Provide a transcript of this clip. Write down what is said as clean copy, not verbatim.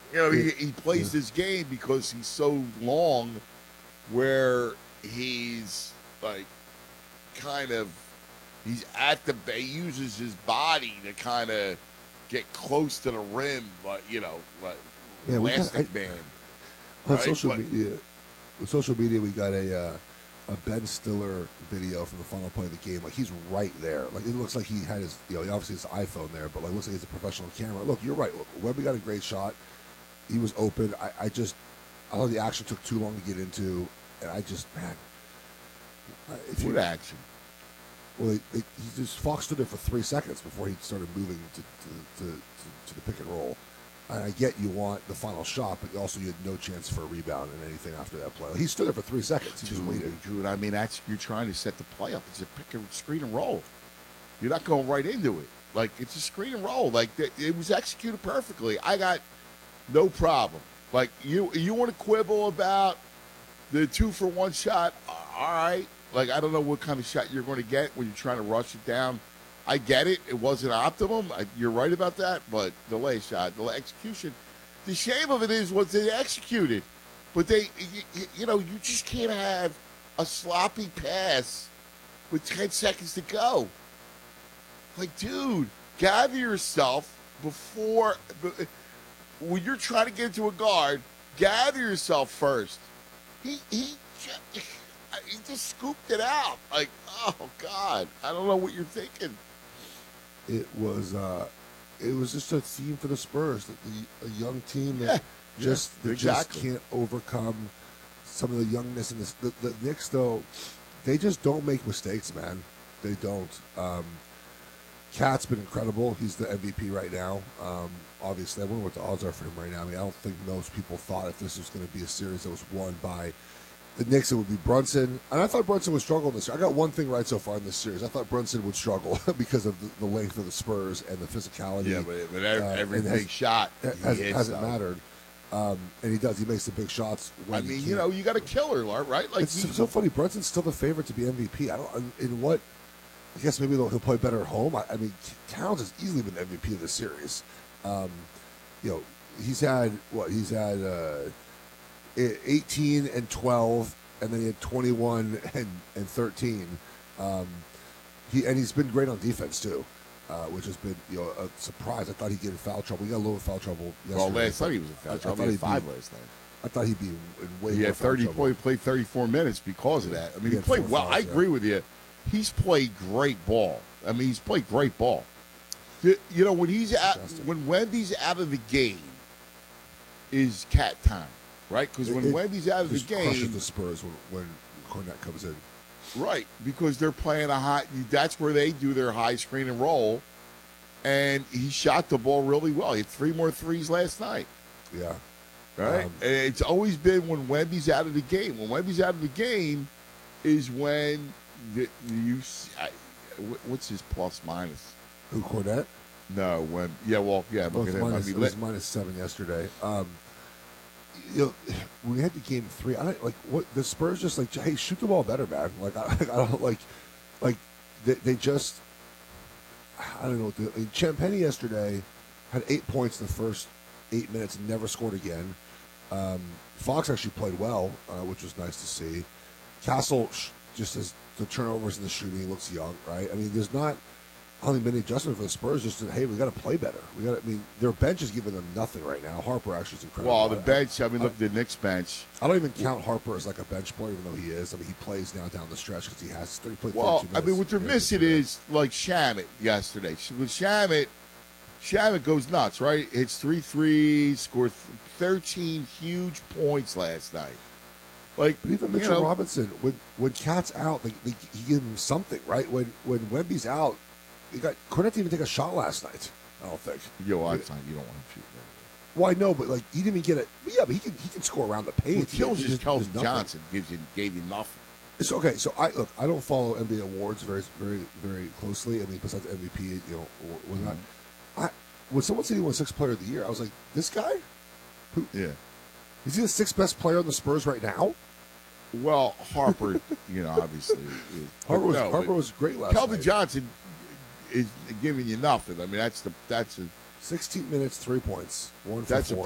He plays this game because he's so long, where he's like kind of he's at the he uses his body to kind of get close to the rim, like like Elastic Man. On Right? social media, we got a Ben Stiller video from the final play of the game. Like he's right there. Like it looks like he had his, he obviously his iPhone there, but like it looks like it's a professional camera. Look, you're right. Look, Webby got a great shot. He was open. I thought the action took too long to get into, and What action? Well, he just Fox stood there for 3 seconds before he started moving to the pick and roll. And I get you want the final shot, but also you had no chance for a rebound and anything after that play. He stood there for 3 seconds. He just waited. Dude, I mean, you're trying to set the play up. It's a pick and screen and roll. You're not going right into it. Like, it's a screen and roll. Like, it was executed perfectly. I got no problem. Like, you want to quibble about the 2-for-1 shot? All right. Like, I don't know what kind of shot you're going to get when you're trying to rush it down. I get it. It wasn't optimum. You're right about that. But the last shot, the execution, the shame of it is what they executed. But you just can't have a sloppy pass with 10 seconds to go. Like, dude, gather yourself before when you're trying to get into a guard. Gather yourself first. He just scooped it out. Like, oh God, I don't know what you're thinking. It was just a theme for the Spurs, a young team that just can't overcome some of the youngness in this. The Knicks, though, they just don't make mistakes, man. They don't. Cat's been incredible. He's the MVP right now. Obviously, I wonder what the odds are for him right now. I mean, I don't think most people thought if this was going to be a series that was won by the Knicks, it would be Brunson. And I thought Brunson would struggle in this year. I got one thing right so far in this series. I thought Brunson would struggle because of the length of the Spurs and the physicality. Yeah, but every big shot hasn't mattered. And he does. He makes the big shots. I mean, you got a killer, right? Like it's so funny. Brunson's still the favorite to be MVP. I guess maybe he'll play better at home. I mean, Towns has easily been the MVP of this series. He's had 18 and 12, and then he had 21 and 13. He's been great on defense too, which has been a surprise. I thought he'd get in foul trouble. He got a little foul trouble yesterday. Well, last night he was in foul trouble. He had 5 last night. I thought he'd be in way more foul trouble. He played 34 minutes because of that. I mean, he played well. I agree with you. He's played great ball. I mean, he's played great ball. When Wemby's out of the game is cat time, right? Because when Wemby's out of the game, crushes the Spurs when Kornet comes in. Right, because they're playing that's where they do their high screen and roll, and he shot the ball really well. He had 3 more threes last night. Yeah. Right? And it's always been when Wemby's out of the game. When Wemby's out of the game is when what's his plus minus? Who, Kornet? No, when look at him. It was -7 yesterday. When we had the game 3, I don't what the Spurs just hey, shoot the ball better, man. Like I don't they just I don't know. Champagny yesterday had 8 points in the first 8 minutes and never scored again. Fox actually played well, which was nice to see. Castle just as the turnovers and the shooting, he looks young, right? I mean, there's not only many adjustments for the Spurs. Just that, hey, we got to play better. Their bench is giving them nothing right now. Harper actually is incredible. Well, the bench. I mean, look at the Knicks bench. I don't even count Harper as like a bench player, even though he is. I mean, he plays now down the stretch because he has 30 played. Well, I mean, what they're missing is like Shamet yesterday. With Shamet goes nuts, right? Hits 3 threes, scored 13 huge points last night. Like, but even Mitchell Robinson, when Cat's out, he gives him something, right? When Wemby's out, Kornet didn't even take a shot last night. I don't think. You don't want him shooting. Well, I know, but he didn't even get it. Yeah, but he can score around the paint. Kills just Keldon Johnson gave you nothing. It's okay. So I don't follow NBA awards very, very, very closely. I mean, besides MVP, when someone said he won 6th Player of the Year, I was like, this guy? Yeah. Is he the 6th best player on the Spurs right now? Well, Harper, obviously. Harper was great last night. Keldon Johnson is giving you nothing. I mean, that's a 16 minutes, 3 points, 1 for that's 4.